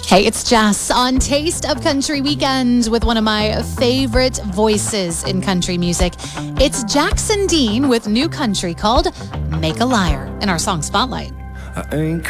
Hey, it's Jess on Taste of Country Weekend with one of my favorite voices in country music. It's Jackson Dean with new country called Make a Liar in our song Spotlight. I ain't